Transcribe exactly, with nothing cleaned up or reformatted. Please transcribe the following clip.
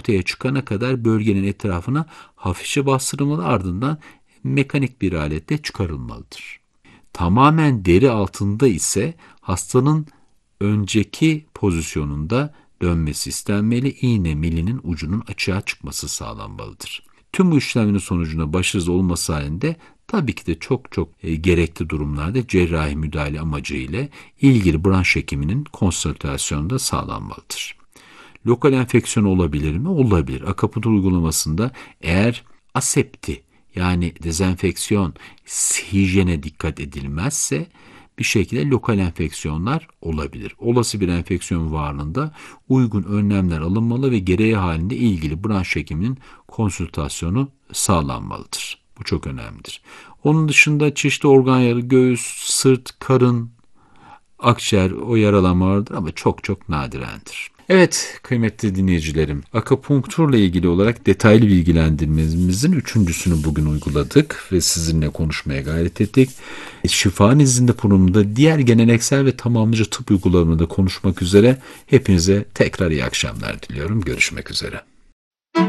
ortaya çıkana kadar bölgenin etrafına hafifçe bastırılmalı, ardından mekanik bir aletle çıkarılmalıdır. Tamamen deri altında ise hastanın önceki pozisyonunda dönmesi istenmeli, iğne milinin ucunun açığa çıkması sağlanmalıdır. Tüm bu işlemlerin sonucunda başarısız olması halinde tabii ki de çok çok e, gerekli durumlarda cerrahi müdahale amacıyla ilgili branş hekiminin konsültasyonu da sağlanmalıdır. Lokal enfeksiyon olabilir mi? Olabilir. Akupunktur uygulamasında eğer asepti yani dezenfeksiyon, hijyene dikkat edilmezse bir şekilde lokal enfeksiyonlar olabilir. Olası bir enfeksiyon varlığında uygun önlemler alınmalı ve gereği halinde ilgili branş hekiminin konsültasyonu sağlanmalıdır. Bu çok önemlidir. Onun dışında çeşitli organ yaralı, göğüs, sırt, karın, akciğer o yaralanma vardır ama çok çok nadirendir. Evet kıymetli dinleyicilerim, akupunkturla ilgili olarak detaylı bilgilendirmemizin üçüncüsünü bugün uyguladık ve sizinle konuşmaya gayret ettik. Şifanın izinde programında diğer geleneksel ve tamamlayıcı tıp uygulamalarında konuşmak üzere hepinize tekrar iyi akşamlar diliyorum. Görüşmek üzere.